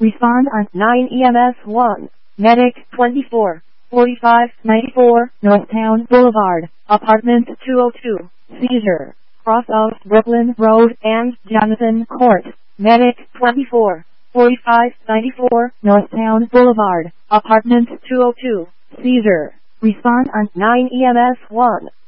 Respond on 9 EMS 1. Medic 24. 4594 Northtown Boulevard, Apartment 202. Seizure. Cross of Brooklyn Road and Jonathan Court. Medic 24. 4594 Northtown Boulevard, Apartment 202. Seizure. Respond on 9 EMS 1.